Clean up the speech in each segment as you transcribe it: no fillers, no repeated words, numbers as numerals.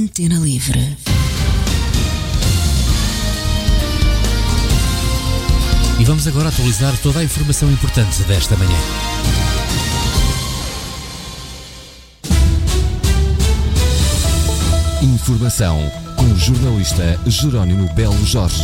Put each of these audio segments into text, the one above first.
Antena Livre. E vamos agora atualizar toda a informação importante desta manhã. Informação com o jornalista Jerónimo Belo Jorge.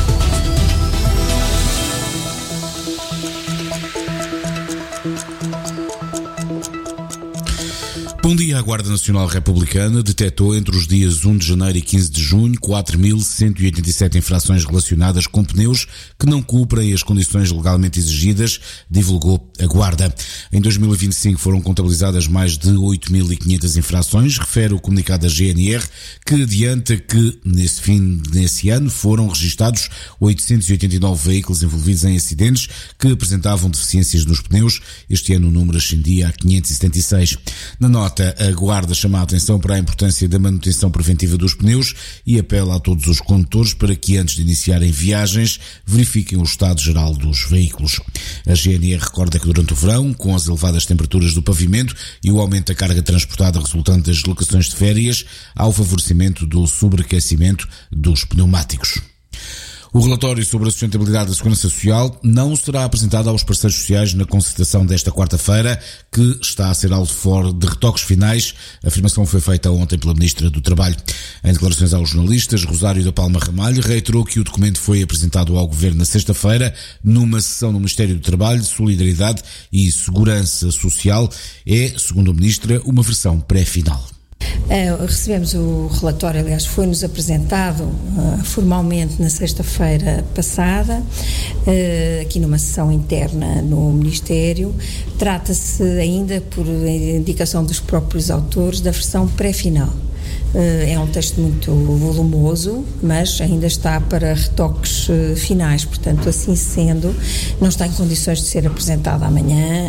Bom dia. A Guarda Nacional Republicana detectou entre os dias 1 de janeiro e 15 de junho 4.187 infrações relacionadas com pneus que não cumprem as condições legalmente exigidas, divulgou a Guarda. Em 2025 foram contabilizadas mais de 8.500 infrações, refere o comunicado da GNR, que adianta que nesse ano foram registados 889 veículos envolvidos em acidentes que apresentavam deficiências nos pneus. Este ano o número ascendia a 576. Na nota, a Guarda chama a atenção para a importância da manutenção preventiva dos pneus e apela a todos os condutores para que antes de iniciarem viagens verifiquem o estado geral dos veículos. A GNR recorda que durante o verão, com as elevadas temperaturas do pavimento e o aumento da carga transportada resultante das deslocações de férias, há o favorecimento do sobreaquecimento dos pneumáticos. O relatório sobre a sustentabilidade da Segurança Social não será apresentado aos parceiros sociais na concertação desta quarta-feira, que está a ser alvo de retoques finais. A afirmação foi feita ontem pela Ministra do Trabalho. Em declarações aos jornalistas, Rosário da Palma Ramalho reiterou que o documento foi apresentado ao Governo na sexta-feira, numa sessão no Ministério do Trabalho, Solidariedade e Segurança Social. É, segundo a Ministra, uma versão pré-final. Recebemos o relatório, aliás, foi-nos apresentado formalmente na sexta-feira passada, aqui numa sessão interna no Ministério. Trata-se ainda, por indicação dos próprios autores, da versão pré-final. É um texto muito volumoso, mas ainda está para retoques finais, portanto, assim sendo, não está em condições de ser apresentado amanhã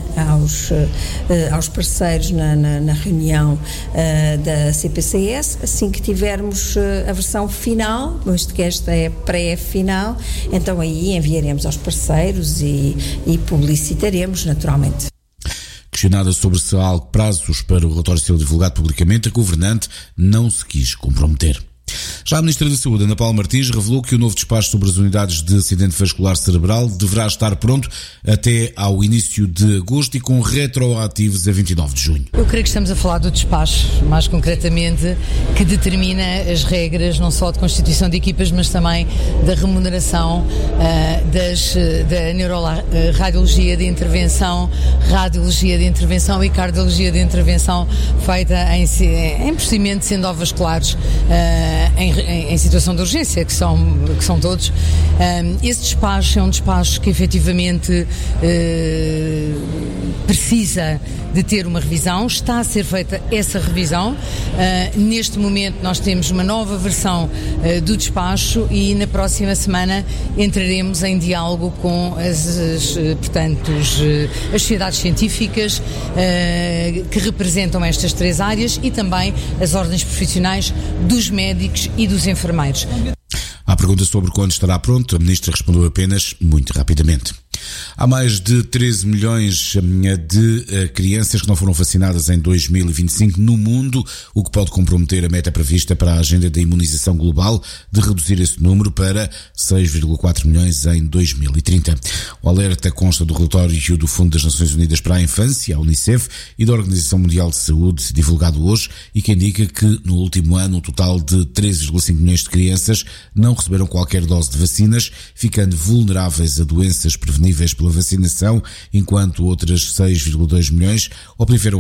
aos parceiros na reunião da CPCS. Assim que tivermos a versão final, visto que esta é pré-final, então aí enviaremos aos parceiros e publicitaremos naturalmente. Questionada sobre se há prazos para o relatório ser divulgado publicamente, a governante não se quis comprometer. Já a Ministra da Saúde, Ana Paula Martins, revelou que o novo despacho sobre as unidades de acidente vascular cerebral deverá estar pronto até ao início de agosto e com retroativos a 29 de junho. Eu creio que estamos a falar do despacho, mais concretamente, que determina as regras não só de constituição de equipas, mas também da remuneração da neuroradiologia de intervenção, radiologia de intervenção e cardiologia de intervenção feita em procedimentos endovasculares em situação de urgência, que são todos. Esse despacho é um despacho que efetivamente precisa de ter uma revisão. Está a ser feita essa revisão. Neste momento nós temos uma nova versão do despacho e na próxima semana entraremos em diálogo com as sociedades científicas que representam estas três áreas e também as ordens profissionais dos médicos e dos enfermeiros. À pergunta sobre quando estará pronto, a Ministra respondeu apenas muito rapidamente. Há mais de 13 milhões de crianças que não foram vacinadas em 2025 no mundo, o que pode comprometer a meta prevista para a agenda da imunização global de reduzir esse número para 6,4 milhões em 2030. O alerta consta do relatório do Fundo das Nações Unidas para a Infância, a Unicef, e da Organização Mundial de Saúde, divulgado hoje, e que indica que no último ano um total de 13,5 milhões de crianças não receberam qualquer dose de vacinas, ficando vulneráveis a doenças preveníveis pela vacinação, enquanto outras 6,2 milhões obtiveram